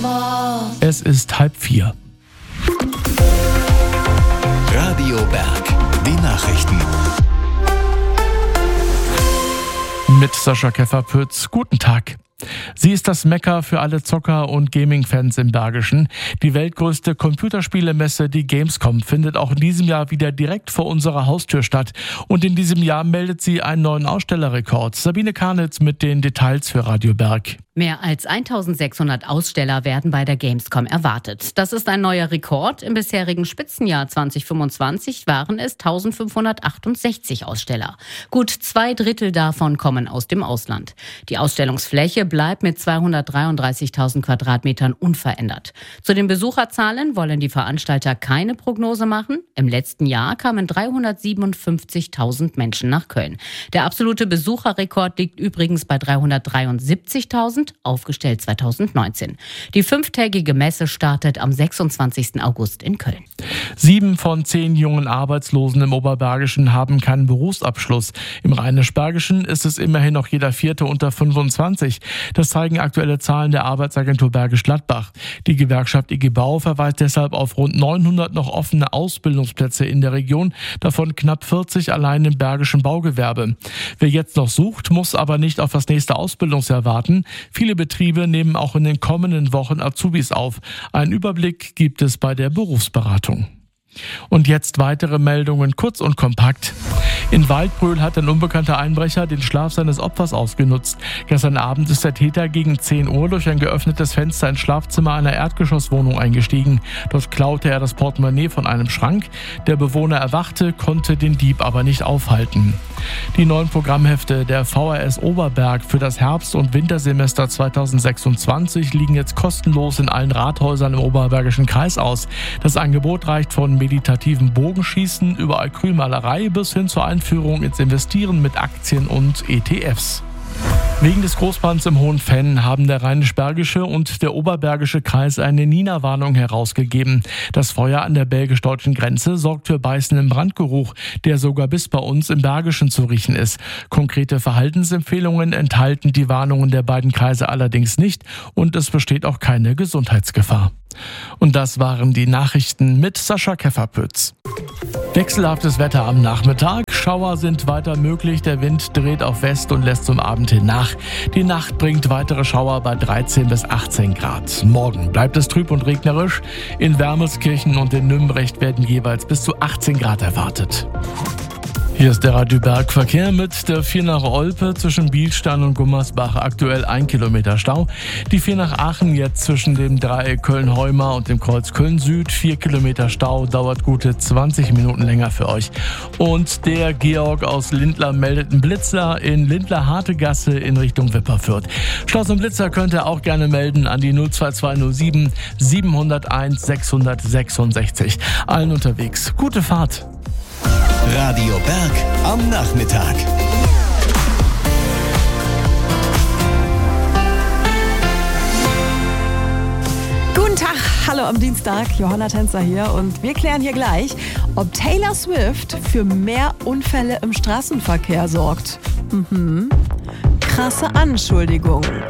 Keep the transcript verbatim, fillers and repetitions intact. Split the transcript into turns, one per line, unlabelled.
Wort.
Es ist halb vier.
Radio Berg, die Nachrichten.
Mit Sascha Keffer-Pütz. Guten Tag. Sie ist das Mekka für alle Zocker und Gaming-Fans im Bergischen. Die weltgrößte Computerspielemesse, die Gamescom, findet auch in diesem Jahr wieder direkt vor unserer Haustür statt. Und in diesem Jahr meldet sie einen neuen Ausstellerrekord. Sabine Karnitz mit den Details für Radio Berg.
Mehr als eintausendsechshundert Aussteller werden bei der Gamescom erwartet. Das ist ein neuer Rekord. Im bisherigen Spitzenjahr zwanzig fünfundzwanzig waren es eintausendfünfhundertachtundsechzig Aussteller. Gut zwei Drittel davon kommen aus dem Ausland. Die Ausstellungsfläche bleibt mit zweihundertdreiunddreißigtausend Quadratmetern unverändert. Zu den Besucherzahlen wollen die Veranstalter keine Prognose machen. Im letzten Jahr kamen dreihundertsiebenundfünfzigtausend Menschen nach Köln. Der absolute Besucherrekord liegt übrigens bei dreihundertdreiundsiebzigtausend. Aufgestellt zweitausendneunzehn. Die fünftägige Messe startet am sechsundzwanzigsten August in Köln.
Sieben von zehn jungen Arbeitslosen im Oberbergischen haben keinen Berufsabschluss. Im Rheinisch-Bergischen ist es immerhin noch jeder Vierte unter fünfundzwanzig. Das zeigen aktuelle Zahlen der Arbeitsagentur Bergisch Gladbach. Die Gewerkschaft I G Bau verweist deshalb auf rund neunhundert noch offene Ausbildungsplätze in der Region, davon knapp vierzig allein im bergischen Baugewerbe. Wer jetzt noch sucht, muss aber nicht auf das nächste Ausbildungsjahr warten. Viele Betriebe nehmen auch in den kommenden Wochen Azubis auf. Einen Überblick gibt es bei der Berufsberatung. Und jetzt weitere Meldungen, kurz und kompakt. In Waldbröl hat ein unbekannter Einbrecher den Schlaf seines Opfers ausgenutzt. Gestern Abend ist der Täter gegen zehn Uhr durch ein geöffnetes Fenster ins Schlafzimmer einer Erdgeschosswohnung eingestiegen. Dort klaute er das Portemonnaie von einem Schrank. Der Bewohner erwachte, konnte den Dieb aber nicht aufhalten. Die neuen Programmhefte der V R S Oberberg für das Herbst- und Wintersemester zweitausendsechsundzwanzig liegen jetzt kostenlos in allen Rathäusern im Oberbergischen Kreis aus. Das Angebot reicht von meditativen Bogenschießen über Acrylmalerei bis hin zur Einführung ins Investieren mit Aktien und E T Fs. Wegen des Großbrands im Hohen Venn haben der Rheinisch-Bergische und der Oberbergische Kreis eine Nina-Warnung herausgegeben. Das Feuer an der belgisch-deutschen Grenze sorgt für beißenden Brandgeruch, der sogar bis bei uns im Bergischen zu riechen ist. Konkrete Verhaltensempfehlungen enthalten die Warnungen der beiden Kreise allerdings nicht und es besteht auch keine Gesundheitsgefahr. Und das waren die Nachrichten mit Sascha Keffer-Pütz. Wechselhaftes Wetter am Nachmittag. Schauer sind weiter möglich. Der Wind dreht auf West und lässt zum Abend hin nach. Die Nacht bringt weitere Schauer bei dreizehn bis achtzehn Grad. Morgen bleibt es trüb und regnerisch. In Wermelskirchen und in Nümbrecht werden jeweils bis zu achtzehn Grad erwartet. Hier ist der Radio Berg Verkehr mit der vier nach Olpe zwischen Bielstein und Gummersbach aktuell ein Kilometer Stau. Die vier nach Aachen jetzt zwischen dem Dreieck Köln-Heuma und dem Kreuz Köln-Süd. vier Kilometer Stau, dauert gute zwanzig Minuten länger für euch. Und der Georg aus Lindlar meldet einen Blitzer in Lindlar-Hartegasse in Richtung Wipperfürth. Staus und Blitzer könnt ihr auch gerne melden an die null zwei zwei null sieben sieben null eins sechs sechs sechs. Allen unterwegs. Gute Fahrt.
Radio Berg am Nachmittag.
Guten Tag, hallo am Dienstag, Johanna Tänzer hier und wir klären hier gleich, ob Taylor Swift für mehr Unfälle im Straßenverkehr sorgt. Mhm. Krasse Anschuldigungen.